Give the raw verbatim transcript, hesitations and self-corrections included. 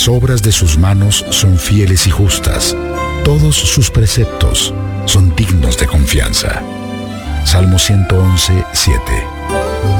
Las obras de sus manos son fieles y justas. Todos sus preceptos son dignos de confianza. Salmo ciento once, siete.